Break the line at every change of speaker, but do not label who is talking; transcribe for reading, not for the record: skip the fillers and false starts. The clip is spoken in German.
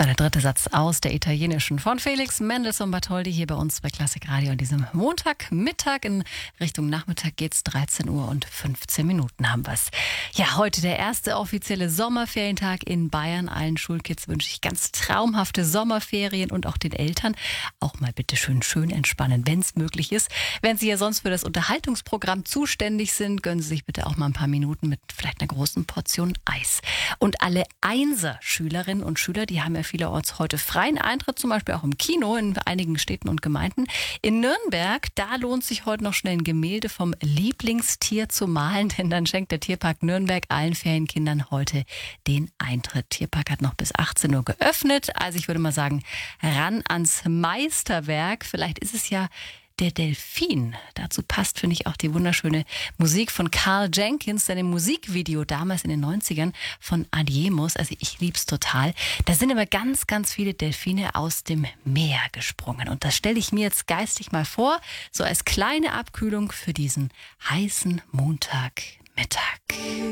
der dritte Satz aus der italienischen von Felix Mendelssohn Bartholdy hier bei uns bei Klassik Radio an diesem Montagmittag. In Richtung Nachmittag geht's 13 Uhr und 15 Minuten haben wir's. Ja, heute der erste offizielle Sommerferientag in Bayern. Allen Schulkids wünsche ich ganz traumhafte Sommerferien und auch den Eltern auch mal bitte schön entspannen, wenn es möglich ist. Wenn Sie ja sonst für das Unterhaltungsprogramm zuständig sind, gönnen Sie sich bitte auch mal ein paar Minuten mit vielleicht einer großen Portion Eis. Und alle Einser-Schülerinnen und Schüler, die haben ja vielerorts heute freien Eintritt, zum Beispiel auch im Kino in einigen Städten und Gemeinden. In Nürnberg, da lohnt sich heute noch schnell ein Gemälde vom Lieblingstier zu malen, denn dann schenkt der Tierpark Nürnberg allen Ferienkindern heute den Eintritt. Tierpark hat noch bis 18 Uhr geöffnet, also ich würde mal sagen, ran ans Meisterwerk. Vielleicht ist es ja der Delfin. Dazu passt, finde ich, auch die wunderschöne Musik von Carl Jenkins, seinem Musikvideo damals in den 90ern von Adiemus. Also ich lieb's total. Da sind aber ganz viele Delfine aus dem Meer gesprungen. Und das stelle ich mir jetzt geistig mal vor, so als kleine Abkühlung für diesen heißen Montagmittag.